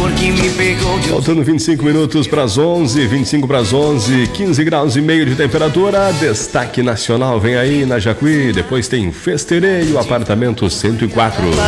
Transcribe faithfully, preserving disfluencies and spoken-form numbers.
que me pegou de... Faltando vinte e cinco minutos para as onze, vinte e cinco para as onze, quinze graus e meio de temperatura. Destaque nacional vem aí na Jacuí. Depois tem Festeirei, apartamento cento e quatro.